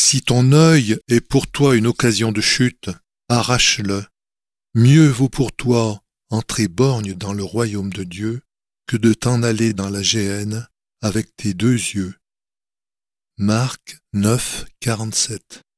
Si ton œil est pour toi une occasion de chute, arrache-le. Mieux vaut pour toi entrer borgne dans le royaume de Dieu que de t'en aller dans la géhenne avec tes deux yeux. Marc 9, 47.